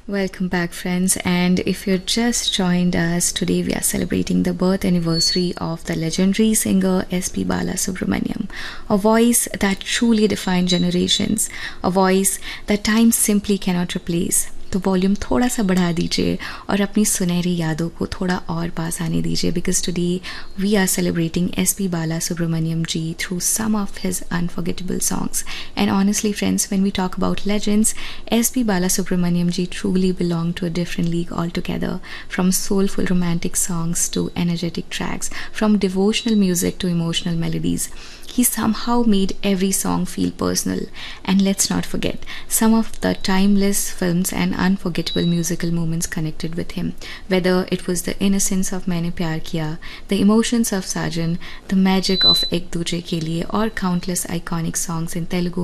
Welcome back, friends. And if you just joined us, today we are celebrating the birth anniversary of the legendary singer S.P. Balasubramaniam, a voice that truly defined generations, a voice that time simply cannot replace. तो volume थोड़ा सा बढ़ा दीजिए और अपनी सुनहरी यादों को थोड़ा और पास आने दीजिए because today we are celebrating SP. Balasubramaniam ji through some of his unforgettable songs. And honestly, friends, when we talk about legends, S.P. Balasubramaniam ji truly belonged to a different league altogether. From soulful romantic songs to energetic tracks, from devotional music to emotional melodies, he somehow made every song feel personal. And let's not forget some of the timeless films and unforgettable musical moments connected with him. Whether it was the innocence of Maine Pyar Kiya, the emotions of Sajan, the magic of Ek Duje Ke Liye, or countless iconic songs in Telugu